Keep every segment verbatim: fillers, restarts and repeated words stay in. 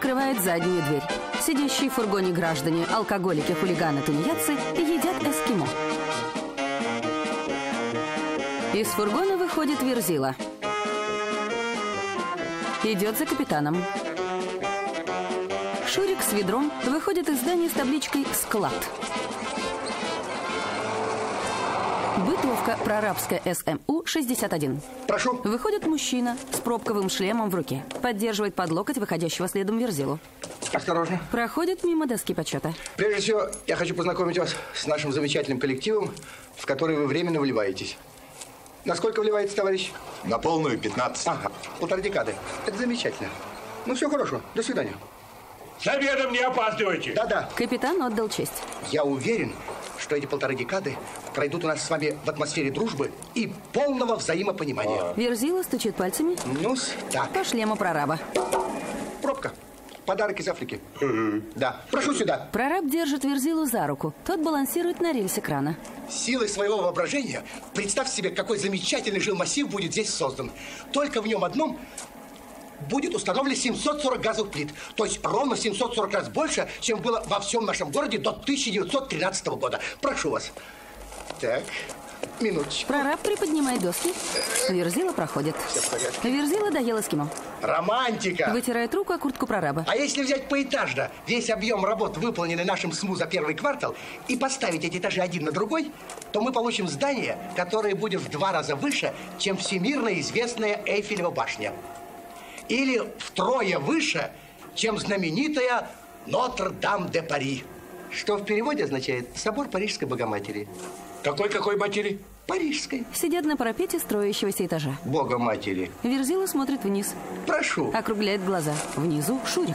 открывает заднюю дверь. Сидящие в фургоне граждане, алкоголики, хулиганы, тунеядцы едят эскимо. Из фургона выходит Верзила. Идет за капитаном. Шурик с ведром выходит из здания с табличкой «Склад». Бытовка, прорабская эс эм у шестьдесят один. Прошу. Выходит мужчина с пробковым шлемом в руке. Поддерживает под локоть выходящего следом Верзилу. Осторожно. Проходит мимо доски почета. Прежде всего, я хочу познакомить вас с нашим замечательным коллективом, в который вы временно вливаетесь. Насколько вливаетесь, товарищ? На полную пятнадцать. Ага, полторы декады. Это замечательно. Ну, все хорошо. До свидания. С обедом не опаздывайте. Да-да. Капитан отдал честь. Я уверен, что эти полторы декады пройдут у нас с вами в атмосфере дружбы и полного взаимопонимания. Верзила стучит пальцами. Ну-с, так. По шлему прораба. Пробка. Подарок из Африки. Да. Прошу сюда. Прораб держит Верзилу за руку. Тот балансирует на рельсе крана. Силой своего воображения представь себе, какой замечательный жилмассив будет здесь создан. Только в нем одном будет установлено семьсот сорок газовых плит. То есть ровно семьсот сорок раз больше, чем было во всем нашем городе до тысяча девятьсот тринадцатого года. Прошу вас. Так, минуточку. Прораб приподнимает доски. Верзила проходит. Все в порядке. Верзила доел эскимо. Романтика! Вытирает руку о куртку прораба. А если взять поэтажно весь объем работ, выполненный нашим СМУ за первый квартал, и поставить эти этажи один на другой, то мы получим здание, которое будет в два раза выше, чем всемирно известная Эйфелева башня. Или втрое выше, чем знаменитая Нотр-Дам-де-Пари. Что в переводе означает «Собор Парижской Богоматери». Какой-какой матери? Парижской. Сидят на парапете строящегося этажа. Богоматери. Верзила смотрит вниз. Прошу. Округляет глаза. Внизу Шурик.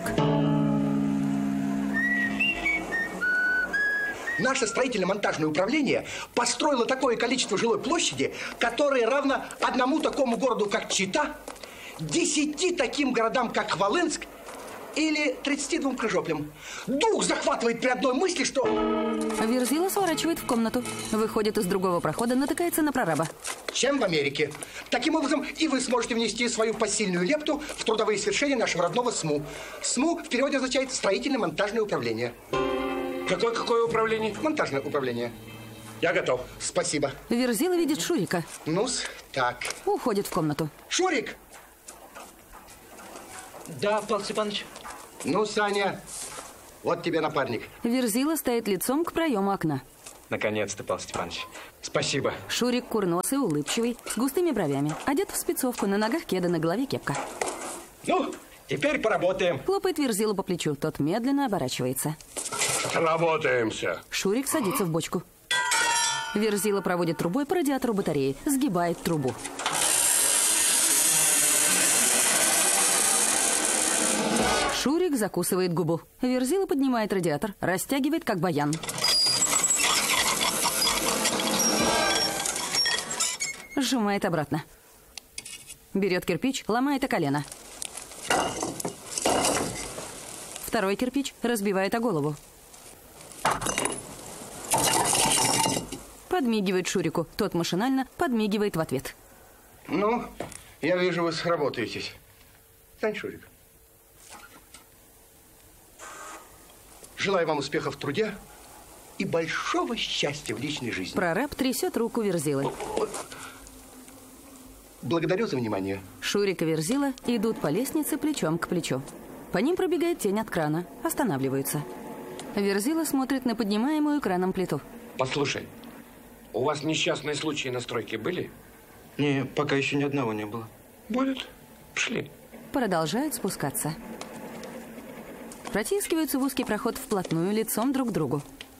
Наше строительно-монтажное управление построило такое количество жилой площади, которое равно одному такому городу, как Чита, десяти таким городам, как Хвалынск, или тридцати двум Крыжоплям. Дух захватывает при одной мысли, что... Верзила сворачивает в комнату. Выходит из другого прохода, натыкается на прораба. Чем в Америке. Таким образом, и вы сможете внести свою посильную лепту в трудовые свершения нашего родного СМУ. СМУ в переводе означает строительно-монтажное управление. Какое-какое управление? Монтажное управление. Я готов. Спасибо. Верзила видит Шурика. Ну-с, так. Уходит в комнату. Шурик! Да, Павел Степанович. Ну, Саня, вот тебе напарник. Верзила стоит лицом к проему окна. Наконец-то, Павел Степанович. Спасибо. Шурик курносый, улыбчивый, с густыми бровями. Одет в спецовку, на ногах кеды, на голове кепка. Ну, теперь поработаем. Хлопает Верзилу по плечу. Тот медленно оборачивается. Работаемся. Шурик садится в бочку. Верзила проводит трубой по радиатору батареи. Сгибает трубу. Шурик закусывает губу. Верзила поднимает радиатор, растягивает, как баян. Сжимает обратно. Берет кирпич, ломает о колено. Второй кирпич разбивает о голову. Подмигивает Шурику. Тот машинально подмигивает в ответ. Ну, я вижу, вы сработаетесь. Стань, Шурик. Желаю вам успехов в труде и большого счастья в личной жизни. Прораб трясет руку Верзилы. Благодарю за внимание. Шурик и Верзила идут по лестнице плечом к плечу. По ним пробегает тень от крана. Останавливаются. Верзила смотрит на поднимаемую краном плиту. Послушай, у вас несчастные случаи на стройке были? Не, пока еще ни одного не было. Будет. Пошли. Продолжают спускаться. Протискиваются в узкий проход вплотную, лицом друг к другу.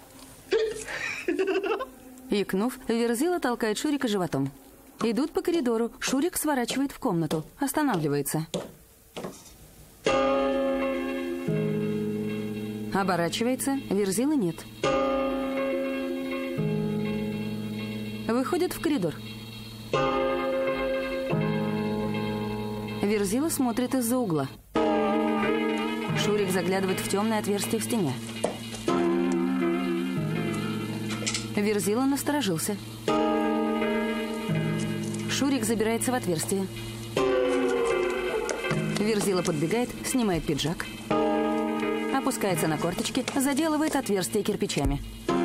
Икнув, Верзила толкает Шурика животом. Идут по коридору. Шурик сворачивает в комнату. Останавливается. Оборачивается. Верзилы нет. Выходит в коридор. Верзила смотрит из-за угла. Шурик заглядывает в темное отверстие в стене. Верзила насторожился. Шурик забирается в отверстие. Верзила подбегает, снимает пиджак. опускается на корточки, заделывает отверстие кирпичами.